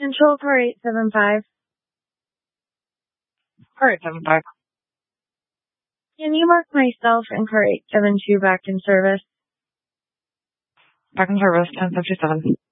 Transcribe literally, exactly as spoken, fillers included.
Control car eight seven five. Car eight seven five. Can you mark myself and car eight seven two back in service? Back in service, ten fifty-seven.